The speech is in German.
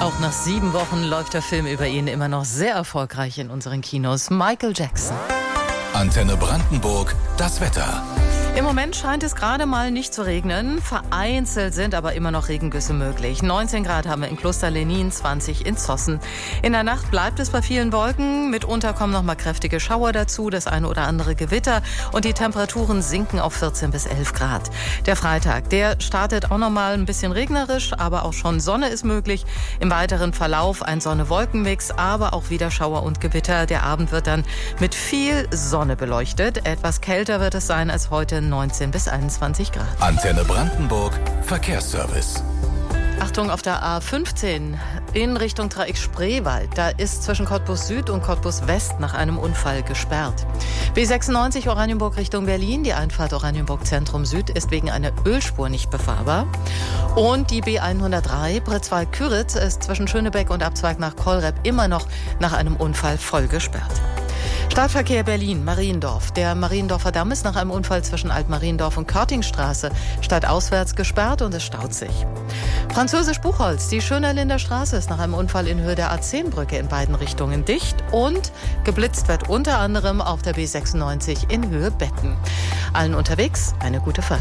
Auch nach 7 Wochen läuft der Film über ihn immer noch sehr erfolgreich in unseren Kinos. Michael Jackson. Antenne Brandenburg, das Wetter. Im Moment scheint es gerade mal nicht zu regnen. Vereinzelt sind aber immer noch Regengüsse möglich. 19 Grad haben wir in Kloster-Lenin, 20 in Zossen. In der Nacht bleibt es bei vielen Wolken. Mitunter kommen noch mal kräftige Schauer dazu, das eine oder andere Gewitter. Und die Temperaturen sinken auf 14 bis 11 Grad. Der Freitag, der startet auch noch mal ein bisschen regnerisch, aber auch schon Sonne ist möglich. Im weiteren Verlauf ein Sonne-Wolken-Mix, aber auch wieder Schauer und Gewitter. Der Abend wird dann mit viel Sonne beleuchtet. Etwas kälter wird es sein als heute, 19 bis 21 Grad. Antenne Brandenburg, Verkehrsservice. Achtung, auf der A15 in Richtung Dreieck Spreewald. Da ist zwischen Cottbus Süd und Cottbus West nach einem Unfall gesperrt. B96 Oranienburg Richtung Berlin. Die Einfahrt Oranienburg Zentrum Süd ist wegen einer Ölspur nicht befahrbar. Und die B103 Pritzwalk-Küritz ist zwischen Schönebeck und Abzweig nach Kollrep immer noch nach einem Unfall voll gesperrt. Stadtverkehr Berlin, Mariendorf. Der Mariendorfer Damm ist nach einem Unfall zwischen Altmariendorf und Körtingstraße stadtauswärts gesperrt und es staut sich. Französisch Buchholz, die Schönerlinder Straße ist nach einem Unfall in Höhe der A10-Brücke in beiden Richtungen dicht und geblitzt wird unter anderem auf der B96 in Höhe Betten. Allen unterwegs eine gute Fahrt.